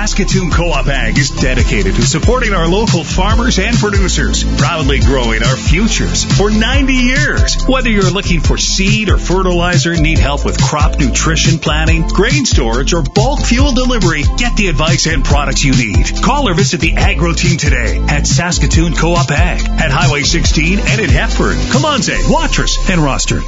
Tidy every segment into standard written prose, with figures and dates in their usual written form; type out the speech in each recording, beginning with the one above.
Saskatoon Co-op Ag is dedicated to supporting our local farmers and producers, proudly growing our futures for 90 years. Whether you're looking for seed or fertilizer, need help with crop nutrition planning, grain storage, or bulk fuel delivery, get the advice and products you need. Call or visit the Agro team today at Saskatoon Co-op Ag at Highway 16 and in Hepburn, Kalanze, Watrous, and Rosthern.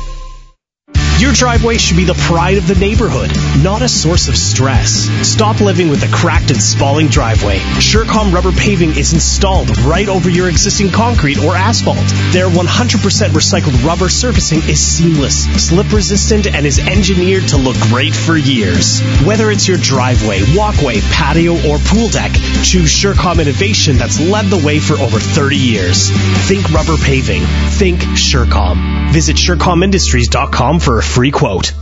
Your driveway should be the pride of the neighborhood, not a source of stress. Stop living with a cracked and spalling driveway. Surecom rubber paving is installed right over your existing concrete or asphalt. Their 100% recycled rubber surfacing is seamless, slip resistant, and is engineered to look great for years. Whether it's your driveway, walkway, patio, or pool deck, choose Surecom innovation that's led the way for over 30 years. Think rubber paving. Think Surecom. Visit SurecomIndustries.com for a free quote.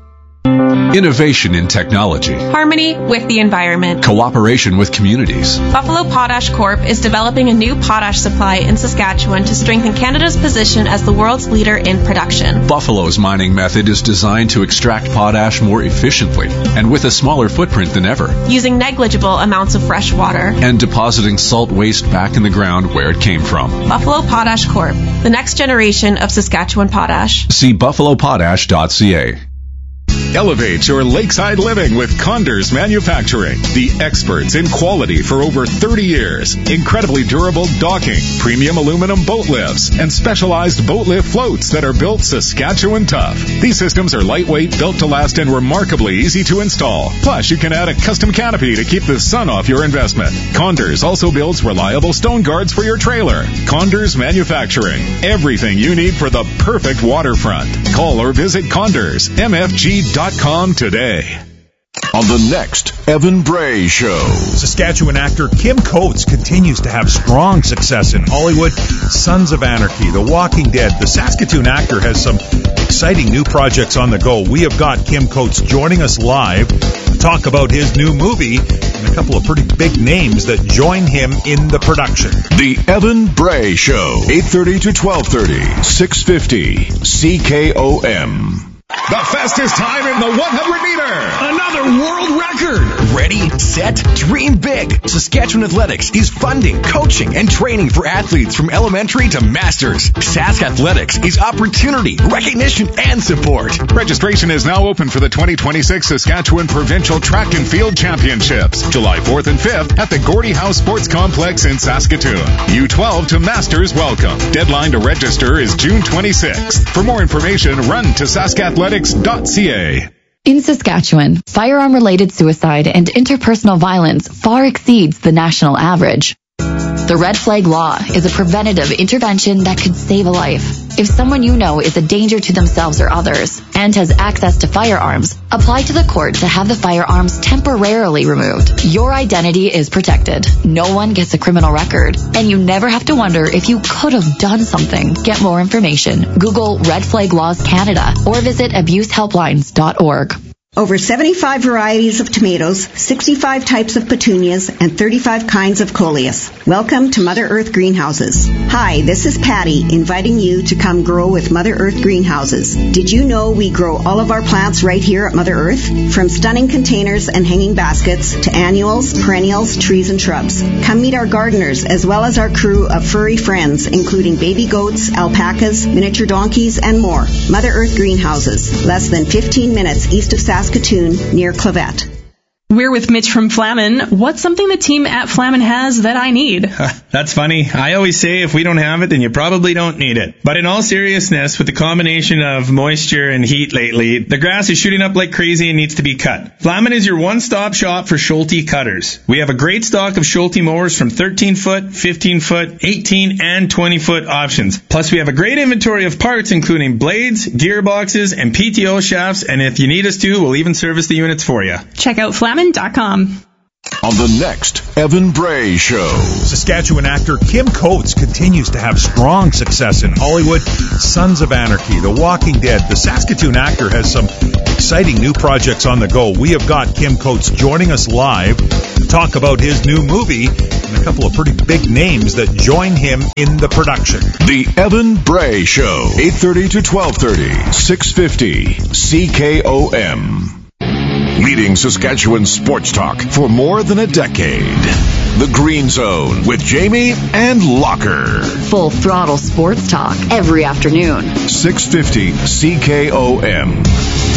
Innovation in technology. Harmony with the environment. Cooperation with communities. Buffalo Potash Corp. is developing a new potash supply in Saskatchewan to strengthen Canada's position as the world's leader in production. Buffalo's mining method is designed to extract potash more efficiently and with a smaller footprint than ever. Using negligible amounts of fresh water. And depositing salt waste back in the ground where it came from. Buffalo Potash Corp. The next generation of Saskatchewan potash. See buffalopotash.ca. Elevate your lakeside living with Condors Manufacturing, the experts in quality for over 30 years. Incredibly durable docking, premium aluminum boat lifts, and specialized boat lift floats that are built Saskatchewan tough. These systems are lightweight, built to last, and remarkably easy to install. Plus, you can add a custom canopy to keep the sun off your investment. Condors also builds reliable stone guards for your trailer. Condors Manufacturing, everything you need for the perfect waterfront. Call or visit CondorsMFG.com today. On the next Evan Bray Show. Saskatchewan actor Kim Coates continues to have strong success in Hollywood. Sons of Anarchy, The Walking Dead. The Saskatoon actor has some exciting new projects on the go. We have got Kim Coates joining us live to talk about his new movie and a couple of pretty big names that join him in the production. The Evan Bray Show, 8:30 to 12:30, 650 CKOM. The fastest time in the 100-meter. Another world record. Ready, set, dream big. Saskatchewan Athletics is funding, coaching, and training for athletes from elementary to masters. Sask Athletics is opportunity, recognition, and support. Registration is now open for the 2026 Saskatchewan Provincial Track and Field Championships, July 4th and 5th at the Gordie House Sports Complex in Saskatoon. U12 to Masters welcome. Deadline to register is June 26th. For more information, run to saskathletics.ca. In Saskatchewan, firearm-related suicide and interpersonal violence far exceeds the national average. The Red Flag Law is a preventative intervention that could save a life. If someone you know is a danger to themselves or others and has access to firearms, apply to the court to have the firearms temporarily removed. Your identity is protected. No one gets a criminal record, and you never have to wonder if you could have done something. Get more information. Google Red Flag Laws Canada or visit abusehelplines.org. Over 75 varieties of tomatoes, 65 types of petunias, and 35 kinds of coleus. Welcome to Mother Earth Greenhouses. Hi, this is Patty, inviting you to come grow with Mother Earth Greenhouses. Did you know we grow all of our plants right here at Mother Earth? From stunning containers and hanging baskets to annuals, perennials, trees, and shrubs. Come meet our gardeners as well as our crew of furry friends, including baby goats, alpacas, miniature donkeys, and more. Mother Earth Greenhouses, less than 15 minutes east of Saskatoon, near Clavette. We're with Mitch from Flamin. What's something the team at Flamin has that I need? That's funny. I always say if we don't have it, then you probably don't need it. But in all seriousness, with the combination of moisture and heat lately, the grass is shooting up like crazy and needs to be cut. Flamin is your one-stop shop for Schulte cutters. We have a great stock of Schulte mowers from 13-foot, 15-foot, 18, and 20-foot options. Plus, we have a great inventory of parts, including blades, gearboxes, and PTO shafts, and if you need us to, we'll even service the units for you. Check out Flamin.com. On the next Evan Bray Show. Saskatchewan actor Kim Coates continues to have strong success in Hollywood. Sons of Anarchy, The Walking Dead. The Saskatoon actor has some exciting new projects on the go. We have got Kim Coates joining us live to talk about his new movie and a couple of pretty big names that join him in the production. The Evan Bray Show, 8:30 to 12:30, 650 CKOM. leading Saskatchewan sports talk for more than a decade. The Green Zone with Jamie and Locker. Full throttle sports talk every afternoon. 650 CKOM.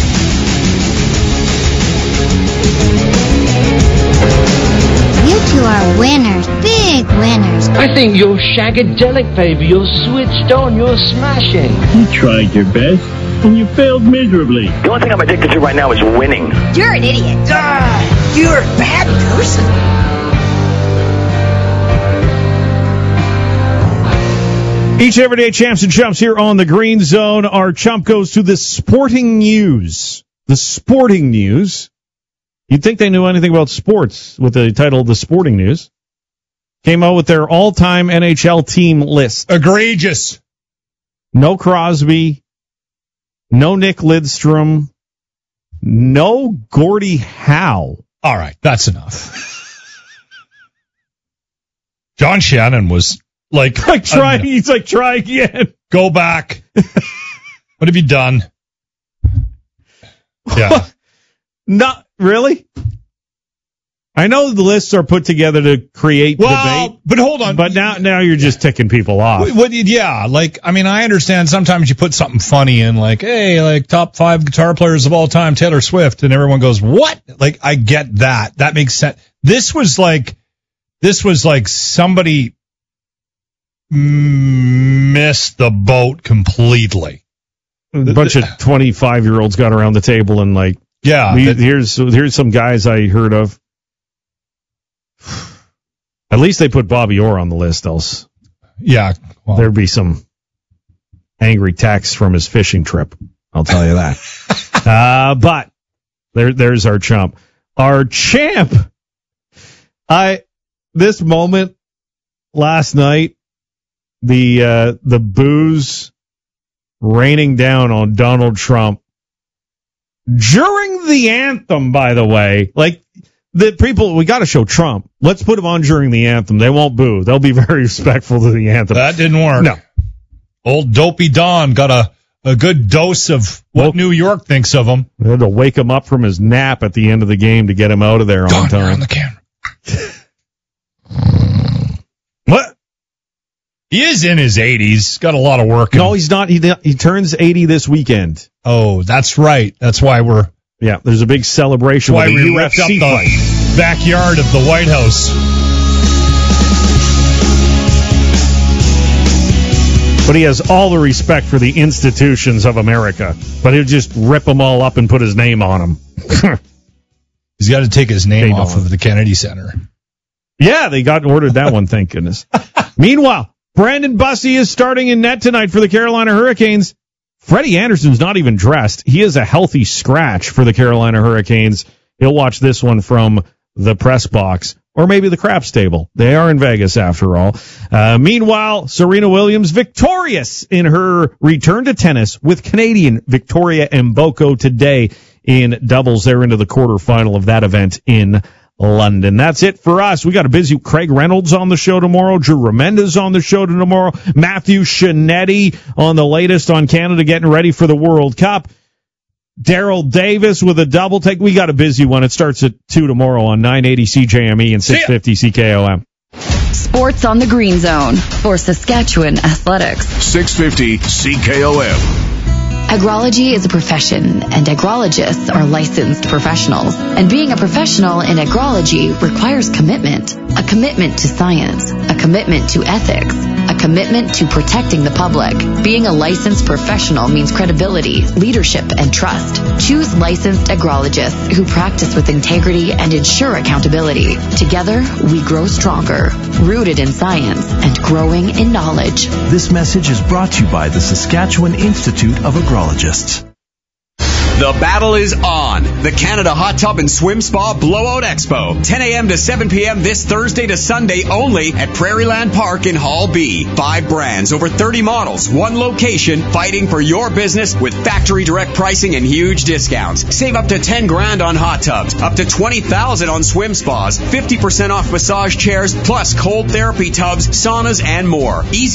You two are winners, big winners. I think you're shagadelic, baby. You're switched on. You're smashing. You tried your best, and you failed miserably. The only thing I'm addicted to right now is winning. You're an idiot. You're a bad person. Each and every day, champs and chumps here on the Green Zone. Our chump goes to the Sporting News. The Sporting News. You'd think they knew anything about sports with the title The Sporting News. Came out with their all-time NHL team list. Egregious. No Crosby. No Nick Lidstrom. No Gordie Howe. All right, that's enough. John Shannon was try. He's like, try again. Go back. What have you done? Yeah. Not really. I know the lists are put together to create debate. But hold on. But now you're just ticking people off. I understand sometimes you put something funny in, top 5 guitar players of all time, Taylor Swift, and everyone goes, what? I get that. That makes sense. This was like somebody missed the boat completely. A bunch of 25-year-olds got around the table and here's some guys I heard of. At least they put Bobby Orr on the list, else. Yeah. Well, there'd be some angry texts from his fishing trip. I'll tell you that. But there's our chump. Our champ. This moment last night, the booze raining down on Donald Trump during the anthem, by the way. The people, we got to show Trump. Let's put him on during the anthem. They won't boo. They'll be very respectful to the anthem. That didn't work. No. Old Dopey Don got a good dose of what New York thinks of him. They had to wake him up from his nap at the end of the game to get him out of there on time. You're on the camera. What? He is in his 80s. Got a lot of work. No, he's not. He turns 80 this weekend. Oh, that's right. That's why there's a big celebration. Why we ripped up the backyard of the White House. But he has all the respect for the institutions of America. But he'll just rip them all up and put his name on them. He's got to take his name off of the Kennedy Center. Yeah, they got ordered that one, thank goodness. Meanwhile, Brandon Bussey is starting in net tonight for the Carolina Hurricanes. Freddie Anderson's not even dressed. He is a healthy scratch for the Carolina Hurricanes. He'll watch this one from the press box, or maybe the craps table. They are in Vegas, after all. Meanwhile, Serena Williams victorious in her return to tennis with Canadian Victoria Mboko today in doubles. They're into the quarterfinal of that event in London. That's it for us. We got a busy Craig Reynolds on the show tomorrow. Drew Remendez on the show tomorrow. Matthew Shinetti on the latest on Canada getting ready for the World Cup. Daryl Davis with a double take. We got a busy one. It starts at 2 tomorrow on 980 CJME and 650 CKOM. Sports on the Green Zone for Saskatchewan Athletics. 650 CKOM. Agrology is a profession, and agrologists are licensed professionals. And being a professional in agrology requires commitment. A commitment to science, a commitment to ethics, a commitment to protecting the public. Being a licensed professional means credibility, leadership, and trust. Choose licensed agrologists who practice with integrity and ensure accountability. Together, we grow stronger, rooted in science and growing in knowledge. This message is brought to you by the Saskatchewan Institute of Agrologists. The battle is on. The Canada Hot Tub and Swim Spa Blowout Expo. 10 a.m. to 7 p.m. this Thursday to Sunday only at Prairieland Park in Hall B. 5 brands, over 30 models, 1 location, fighting for your business with factory direct pricing and huge discounts. Save up to $10,000 on hot tubs, up to $20,000 on swim spas, 50% off massage chairs, plus cold therapy tubs, saunas, and more. Easy